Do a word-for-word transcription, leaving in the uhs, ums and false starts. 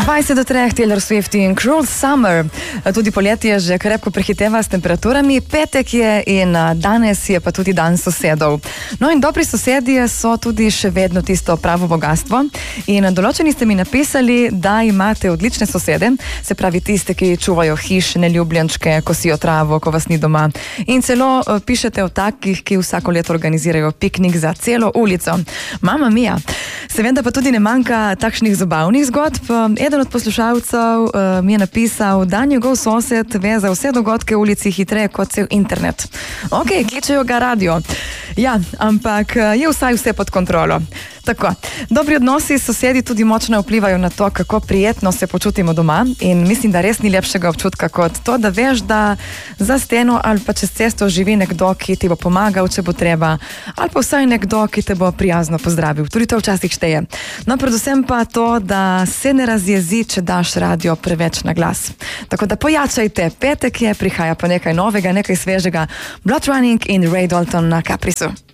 dvajset do treh Taylor Swift in Cruel Summer. Tudi poletje že krepko prehiteva s temperaturami, petek je in danes je pa tudi dan sosedov. No in dobri sosedje so tudi še vedno tisto pravo bogatstvo in določeni ste mi napisali, da imate odlične sosede, se pravi tiste, ki čuvajo hiš, neljubljenčke, kosijo travo, ko vas ni doma. In celo pišete o takih, ki vsako leto organizirajo piknik za celo ulico. Mama mia! Seveda pa tudi ne manjka takšnih zabavnih zgodb. Eden od poslušalcev uh, mi je napisal, da njegov sosed ve za vse dogodke v ulici hitreje kot cel internet. Ok, kličejo ga radio. Ja, ampak je vsaj vse pod kontrolo. Tako, dobri odnosi s sosedi tudi močno vplivajo na to, kako prijetno se počutimo doma in mislim, da res ni lepšega občutka kot to, da veš, da za steno ali pa čez cesto živi nekdo, ki ti bo pomagal, če bo treba, ali pa vsaj nekdo, ki te bo prijazno pozdravil. Tudi to včasih šteje. No, predvsem pa to, da se ne razjezi, če daš radio preveč na glas. Tako da pojačajte, petek je, prihaja pa nekaj novega, nekaj svežega. Blood Running in Ray Dalton na Caprisu.